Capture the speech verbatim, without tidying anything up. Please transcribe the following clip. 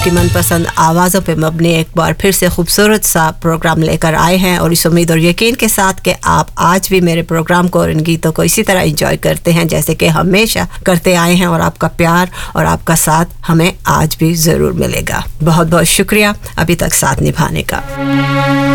की मनपसंद आवाज़ों पे मबनी एक बार फिर से खूबसूरत सा प्रोग्राम लेकर आए हैं और इस उम्मीद और यकीन के साथ कि आप आज भी मेरे प्रोग्राम को और इन गीतों को इसी तरह एंजॉय करते हैं जैसे कि हमेशा करते आए हैं, और आपका प्यार और आपका साथ हमें आज भी ज़रूर मिलेगा। बहुत बहुत शुक्रिया अभी तक साथ निभाने का।